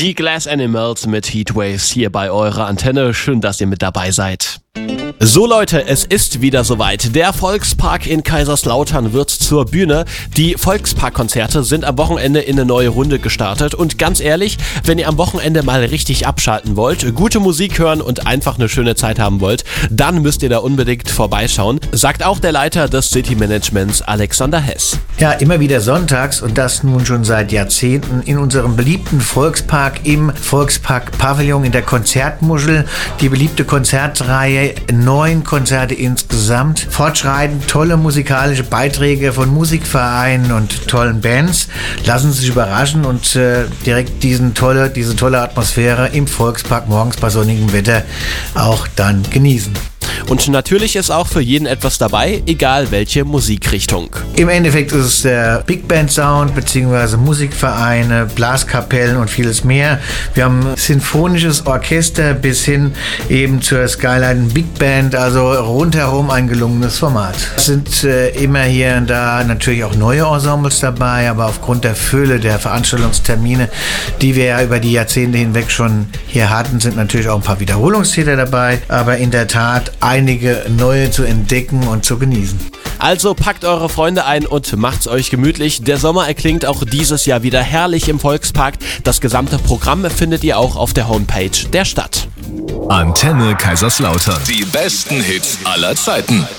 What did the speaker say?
Die Glass Animals mit Heatwaves hier bei eurer Antenne. Schön, dass ihr mit dabei seid. So Leute, es ist wieder soweit. Der Volkspark in Kaiserslautern wird zur Bühne. Die Volksparkkonzerte sind am Wochenende in eine neue Runde gestartet. Und ganz ehrlich, wenn ihr am Wochenende mal richtig abschalten wollt, gute Musik hören und einfach eine schöne Zeit haben wollt, dann müsst ihr da unbedingt vorbeischauen, sagt auch der Leiter des City Managements Alexander Hess. Ja, immer wieder sonntags und das nun schon seit Jahrzehnten in unserem beliebten Volkspark im Volkspark-Pavillon in der Konzertmuschel. Die beliebte Konzertreihe, 9 Konzerte insgesamt. Fortschreitend tolle musikalische Beiträge von Musikvereinen und tollen Bands. Lassen Sie sich überraschen und direkt diese tolle Atmosphäre im Volkspark morgens bei sonnigem Wetter auch dann genießen. Und natürlich ist auch für jeden etwas dabei, egal welche Musikrichtung. Im Endeffekt ist es der Big Band Sound bzw. Musikvereine, Blaskapellen und vieles mehr. Wir haben sinfonisches Orchester bis hin eben zur Skyline Big Band, also rundherum ein gelungenes Format. Es sind immer hier und da natürlich auch neue Ensembles dabei, aber aufgrund der Fülle der Veranstaltungstermine, die wir ja über die Jahrzehnte hinweg schon hier hatten, sind natürlich auch ein paar Wiederholungstäter dabei, aber in der Tat einige neue zu entdecken und zu genießen. Also packt eure Freunde ein und macht's euch gemütlich. Der Sommer erklingt auch dieses Jahr wieder herrlich im Volkspark. Das gesamte Programm findet ihr auch auf der Homepage der Stadt. Antenne Kaiserslautern. Die besten Hits aller Zeiten.